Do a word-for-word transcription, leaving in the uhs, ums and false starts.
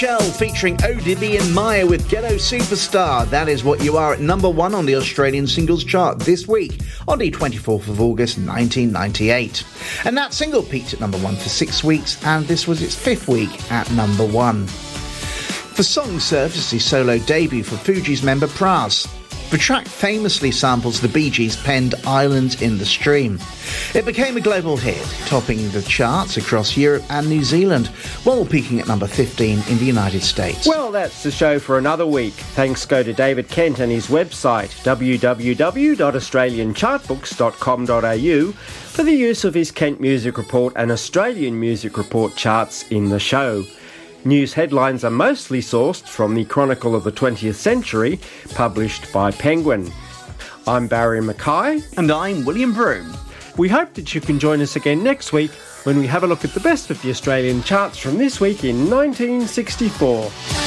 Shell featuring Odibby and Maya with Ghetto Superstar. That is what you are at number one on the Australian singles chart this week on the twenty-fourth of August nineteen ninety-eight. And that single peaked at number one for six weeks and this was its fifth week at number one. The song served as the solo debut for Fugees member Pras. The track famously samples the Bee Gees' penned Islands in the Stream. It became a global hit, topping the charts across Europe and New Zealand, while peaking at number fifteen in the United States. Well, that's the show for another week. Thanks go to David Kent and his website, w w w dot australian chartbooks dot com dot a u, for the use of his Kent Music Report and Australian Music Report charts in the show. News headlines are mostly sourced from the Chronicle of the twentieth Century, published by Penguin. I'm Barry Mackay. And I'm William Broome. We hope that you can join us again next week when we have a look at the best of the Australian charts from this week in nineteen sixty-four.